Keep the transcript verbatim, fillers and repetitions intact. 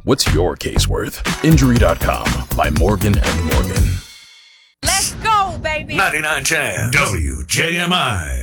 What's your case worth? Injury dot com by Morgan and Morgan. Let's go, baby. ninety-nine Jam. W J M I.